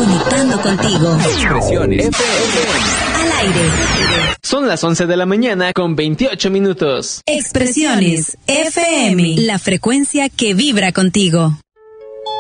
Conectando contigo. Expresiones FM. Al aire. Son las 11 de la mañana con 28 minutos. Expresiones FM. La frecuencia que vibra contigo.